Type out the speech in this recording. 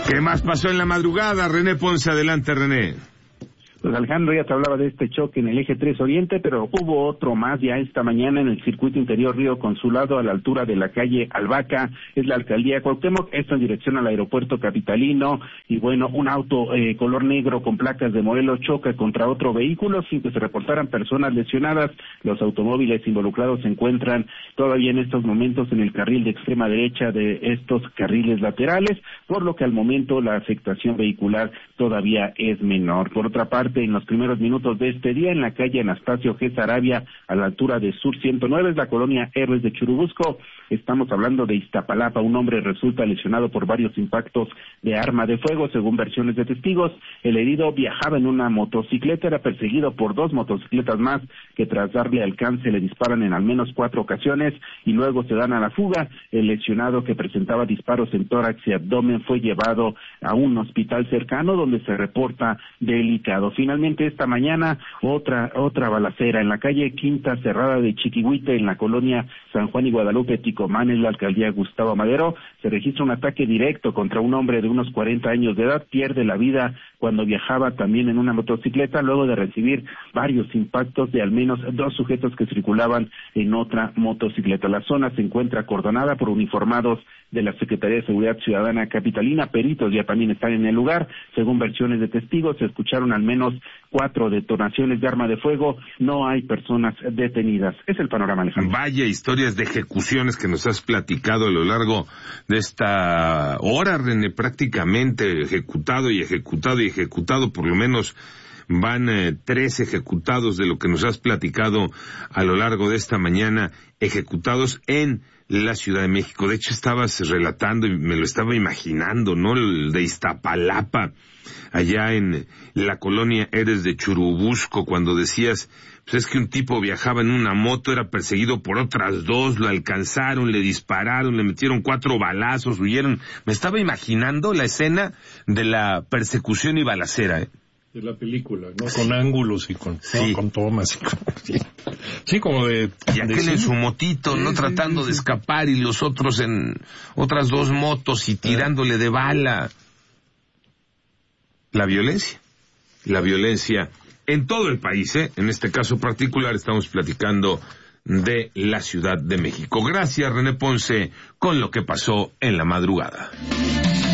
¿Qué más pasó en la madrugada? René Ponce, adelante, René. Pues Alejandro, ya te hablaba de este choque en el eje 3 Oriente, pero hubo otro más ya esta mañana en el circuito interior Río Consulado, a la altura de la calle Albaca, es la alcaldía Cuauhtémoc, esto en dirección al aeropuerto capitalino, y bueno, un auto color negro con placas de Morelos choca contra otro vehículo sin que se reportaran personas lesionadas. Los automóviles involucrados se encuentran todavía en estos momentos en el carril de extrema derecha de estos carriles laterales, por lo que al momento la afectación vehicular todavía es menor. Por otra parte, en los primeros minutos de este día, en la calle Anastasio G. Sarabia, a la altura de Sur 109, es la colonia Héroes de Churubusco. Estamos hablando de Iztapalapa. Un hombre resulta lesionado por varios impactos de arma de fuego, según versiones de testigos. El herido viajaba en una motocicleta, era perseguido por dos motocicletas más que tras darle alcance le disparan en al menos 4 ocasiones y luego se dan a la fuga. El lesionado, que presentaba disparos en tórax y abdomen, fue llevado a un hospital cercano donde se reporta delicado. Finalmente, esta mañana, otra balacera en la calle Quinta Cerrada de Chiquihuite, en la colonia San Juan y Guadalupe, Ticomán, en la alcaldía Gustavo Madero. Se registra un ataque directo contra un hombre de unos 40 años de edad. Pierde la vida cuando viajaba también en una motocicleta, luego de recibir varios impactos de al menos 2 sujetos que circulaban en otra motocicleta. La zona se encuentra acordonada por uniformados de la Secretaría de Seguridad Ciudadana capitalina. Peritos ya también están en el lugar. Según versiones de testigos, se escucharon al menos 4 detonaciones de arma de fuego. No hay personas detenidas. Es el panorama, Alejandro. Vaya historias de ejecuciones que nos has platicado a lo largo de esta hora, René. Prácticamente ejecutado y ejecutado y ejecutado, por lo menos van 3 ejecutados de lo que nos has platicado a lo largo de esta mañana, ejecutados en la Ciudad de México. De hecho, estabas relatando y me lo estaba imaginando, ¿no? El de Iztapalapa, allá en la colonia Héroes de Churubusco, cuando decías, pues es que un tipo viajaba en una moto, era perseguido por otras 2, lo alcanzaron, le dispararon, le metieron 4 balazos, huyeron. Me estaba imaginando la escena de la persecución y balacera, de la película, ¿no? Sí. Con ángulos y con, sí, ¿no? Con tomas. Sí, como de... Y aquel en su motito, ¿no? Tratando de escapar, y los otros en otras 2 motos y tirándole de bala. La violencia en todo el país, En este caso particular estamos platicando de la Ciudad de México. Gracias, René Ponce, con lo que pasó en la madrugada.